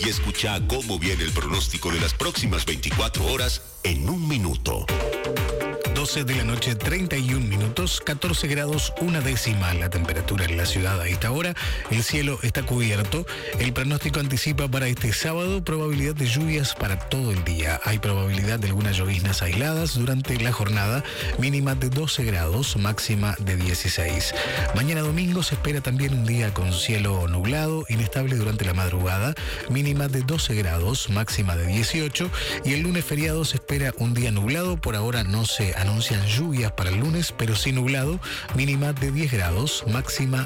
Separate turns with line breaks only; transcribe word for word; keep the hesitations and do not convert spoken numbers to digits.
y escucha cómo viene el pronóstico de las próximas veinticuatro horas en un minuto.
doce de la noche, treinta y un minutos, catorce grados, una décima la temperatura en la ciudad a esta hora. El cielo está cubierto. El pronóstico anticipa para este sábado probabilidad de lluvias para todo el día. Hay probabilidad de algunas lloviznas aisladas durante la jornada, mínima de doce grados, máxima de dieciséis. Mañana domingo se espera también un día con cielo nublado, inestable durante la madrugada, mínima de doce grados, máxima de dieciocho. Y el lunes feriado se espera un día nublado. Por ahora no se anuncian lluvias para el lunes, pero sí nublado, mínima de diez grados, máxima